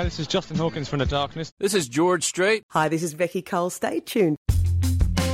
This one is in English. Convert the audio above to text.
Hi, this is Justin Hawkins from The Darkness. This is George Strait. Hi, this is Becky Cole. Stay tuned.